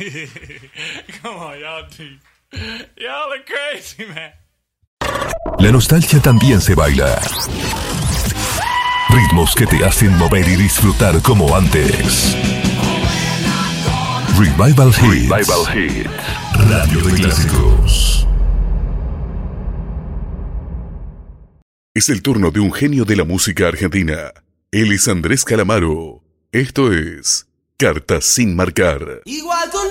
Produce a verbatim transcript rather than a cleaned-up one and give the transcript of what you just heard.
Come on, y'all, y'all are crazy, man. La nostalgia también se baila. Ritmos que te hacen mover y disfrutar como antes. Revival Hits. Revival Hits. Radio de clásicos. Es el turno de un genio de la música argentina. Él es Andrés Calamaro. Esto es Cartas sin marcar. Igual con